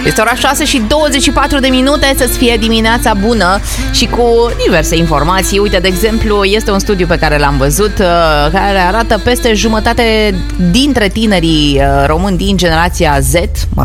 Este ora 6 și 24 de minute, să-ți fie dimineața bună și cu diverse informații. Uite, de exemplu, este un studiu pe care l-am văzut care arată peste jumătate dintre tinerii români din generația Z,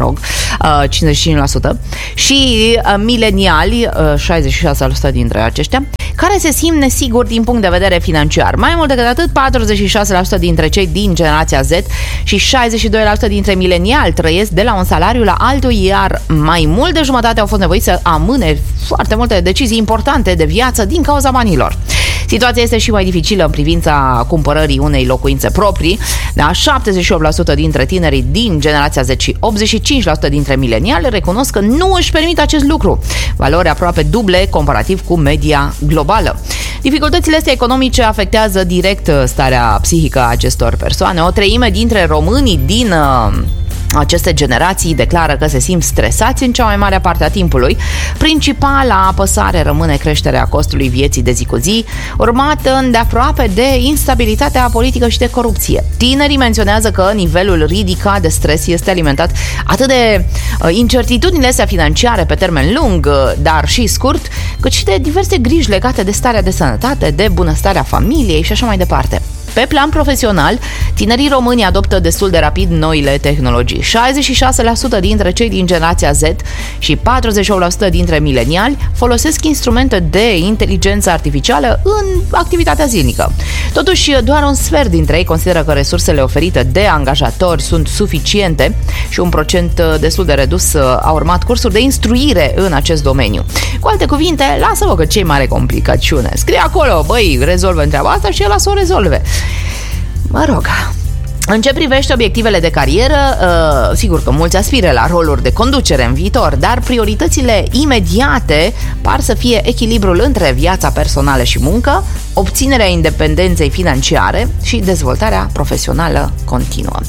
55%, și mileniali, 66% dintre aceștia, care se simt nesiguri din punct de vedere financiar. Mai mult decât atât, 46% dintre cei din generația Z și 62% dintre mileniali trăiesc de la un salariu la altul, iar mai mult de jumătate au fost nevoiți să amâne foarte multe decizii importante de viață din cauza banilor. Situația este și mai dificilă în privința cumpărării unei locuințe proprii. Da? 78% dintre tinerii din generația Z și 85% dintre mileniali recunosc că nu își permit acest lucru, valori aproape duble comparativ cu media globală. Dificultățile astea economice afectează direct starea psihică a acestor persoane. O treime dintre românii din aceste generații declară că se simt stresați în cea mai mare parte a timpului. Principala apăsare rămâne creșterea costului vieții de zi cu zi, urmată îndeaproape de instabilitatea politică și de corupție. Tinerii menționează că nivelul ridicat de stres este alimentat atât de incertitudinile astea financiare pe termen lung, dar și scurt, cât și de diverse griji legate de starea de sănătate, de bunăstarea familiei și așa mai departe. Pe plan profesional, tinerii români adoptă destul de rapid noile tehnologii. 66% dintre cei din generația Z și 48% dintre mileniali folosesc instrumente de inteligență artificială în activitatea zilnică. Totuși, doar un sfert dintre ei consideră că resursele oferite de angajatori sunt suficiente și un procent destul de redus a urmat cursuri de instruire în acest domeniu. Cu alte cuvinte, lasă-vă că cei mare complicațiune. Scrie acolo, băi, rezolvă treaba asta și el să o rezolve. Mă rog, în ce privește obiectivele de carieră, sigur că mulți aspiră la roluri de conducere în viitor, dar prioritățile imediate par să fie echilibrul între viața personală și muncă, obținerea independenței financiare și dezvoltarea profesională continuă.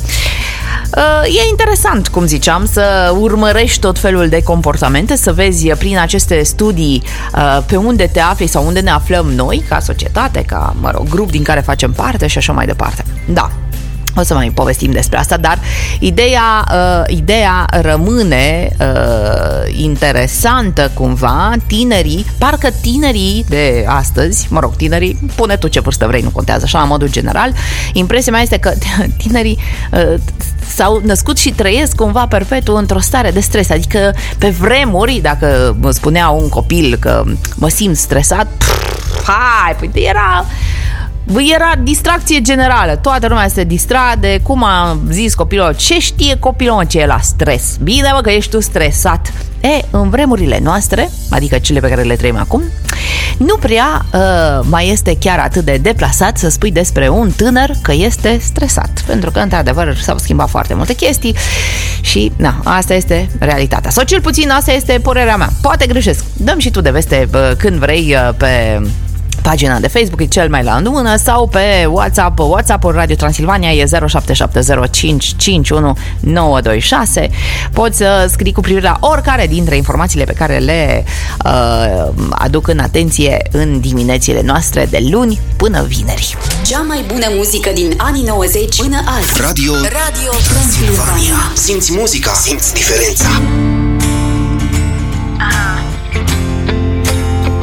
E interesant, cum ziceam, să urmărești tot felul de comportamente, să vezi prin aceste studii pe unde te afli sau unde ne aflăm noi, ca societate, ca, grup din care facem parte și așa mai departe. Da. O să mai povestim despre asta, dar ideea rămâne interesantă cumva. Parcă tinerii de astăzi, tinerii, pune tu ce vârstă vrei, nu contează, așa la modul general, impresia mea este că tinerii s-au născut și trăiesc cumva perpetu într-o stare de stres, adică pe vremuri, dacă mă spunea un copil că mă simt stresat, era distracție generală. Toată lumea se distra de cum a zis copilul. Ce știe copilul, ce e la stres? Bine, că ești tu stresat. În vremurile noastre, adică cele pe care le trăim acum, nu prea mai este chiar atât de deplasat să spui despre un tânăr că este stresat. Pentru că, într-adevăr, s-au schimbat foarte multe chestii și, asta este realitatea. Sau cel puțin asta este părerea mea. Poate greșesc. Dăm și tu de veste când vrei pe pagina de Facebook, e cel mai la îndemână, sau pe WhatsApp. WhatsApp-ul Radio Transilvania e 0770551926. Poți să scrii cu privire la oricare dintre informațiile pe care le aduc în atenție în diminețile noastre de luni până vineri. Cea mai bună muzică din anii 90 până azi. Radio Transilvania. Simți muzica, simți diferența.